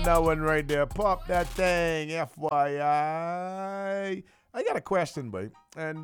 That one right there. Pop that thing, FYI. I got a question, boy. And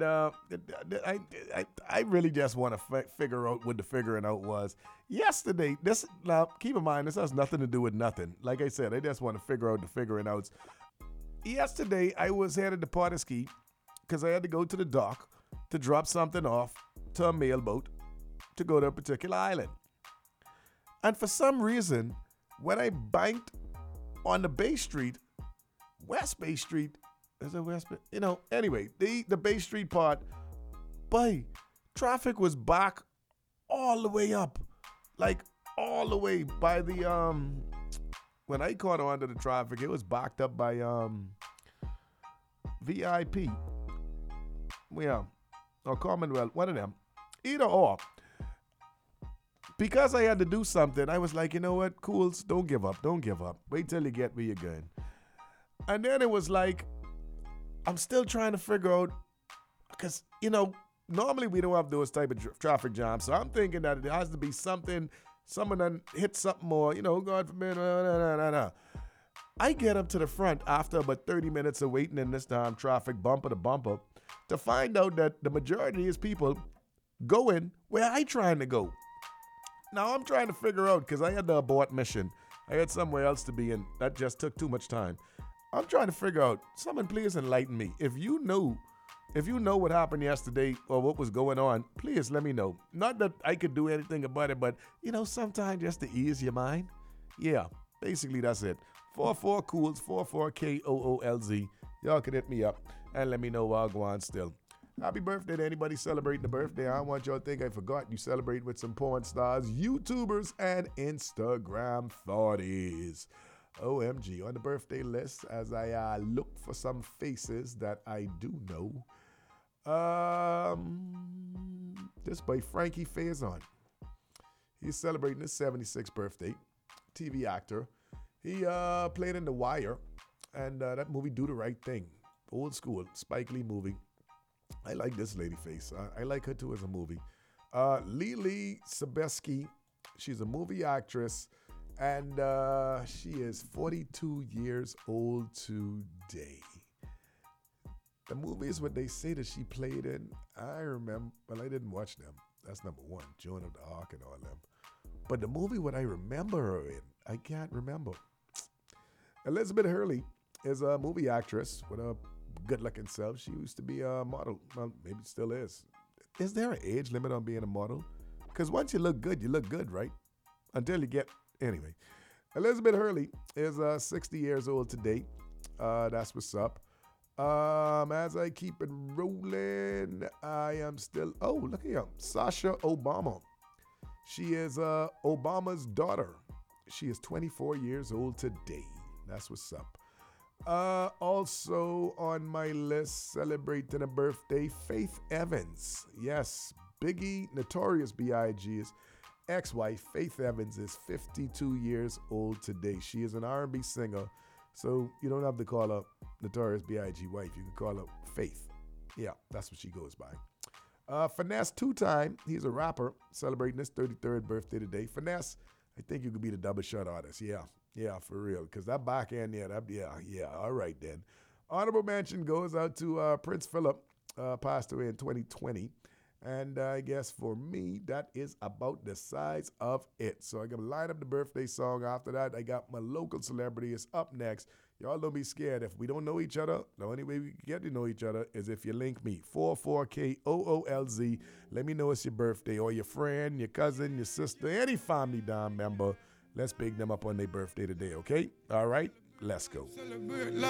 I really just want to figure out what the figuring out was. Yesterday, this now keep in mind, this has nothing to do with nothing. Like I said, I just want to figure out the figuring outs. Yesterday, I was headed to Pardisky because I had to go to the dock to drop something off to a mailboat to go to a particular island. And for some reason, when I banked on the Bay Street, West Bay Street, is it West Bay? Anyway, the Bay Street part, boy, traffic was back all the way up. Like all the way by the when I caught on to the traffic, it was backed up by VIP. Yeah. Or Commonwealth, one of them. Either or. Because I had to do something, I was like, you know what, Cools, don't give up. Wait till you get where you're going. And then it was like, I'm still trying to figure out, because, normally we don't have those type of traffic jams. So I'm thinking that it has to be something, someone done hit something more, God forbid, I get up to the front after about 30 minutes of waiting in this time traffic bumper to bumper to find out that the majority is people going where I trying to go. Now I'm trying to figure out, because I had the abort mission. I had somewhere else to be, and that just took too much time. I'm trying to figure out, someone please enlighten me. If you know what happened yesterday or what was going on, please let me know. Not that I could do anything about it, but, sometimes just to ease your mind. Yeah, basically that's it. 44-COOLS, 44-KOOLZ. Y'all can hit me up and let me know while I go on still. Happy birthday to anybody celebrating the birthday. I don't want y'all to think I forgot you celebrate with some porn stars, YouTubers, and Instagram thotties. OMG, on the birthday list, as I look for some faces that I do know. This boy, Frankie Faison. He's celebrating his 76th birthday. TV actor. He played in The Wire, and that movie, Do the Right Thing. Old school, Spike Lee movie. I like this lady face. I like her too as a movie. Lily Sobieski, she's a movie actress, and she is 42 years old today. The movies what they say that she played in, I remember, well, I didn't watch them. That's number one, Joan of the Arc and all them. But the movie what I remember her in, I can't remember. Elizabeth Hurley is a movie actress with a good-looking self. She used to be a model. Well, maybe still is. Is there an age limit on being a model? Because once you look good, right? Until you get... Anyway. Elizabeth Hurley is 60 years old today. That's what's up. As I keep it rolling, I am still... Oh, look here. Sasha Obama. She is Obama's daughter. She is 24 years old today. That's what's up. Also on my list, celebrating a birthday, Faith Evans. Yes, Biggie, Notorious B.I.G.'s ex-wife, Faith Evans, is 52 years old today. She is an R&B singer, so you don't have to call her Notorious B.I.G. wife. You can call her Faith. Yeah, that's what she goes by. Finesse Two-Time, he's a rapper, celebrating his 33rd birthday today. Finesse, I think you could be the double shot artist. Yeah, for real. Because that back end, yeah, all right then. Honorable mention goes out to Prince Philip, passed away in 2020. And I guess for me, that is about the size of it. So I got to line up the birthday song. After that, I got my local celebrity is up next. Y'all don't be scared. If we don't know each other, the only way we get to know each other is if you link me. 44KOOLZ. Let me know it's your birthday or your friend, your cousin, your sister, any family down member. Let's big them up on their birthday today, okay? All right, let's go.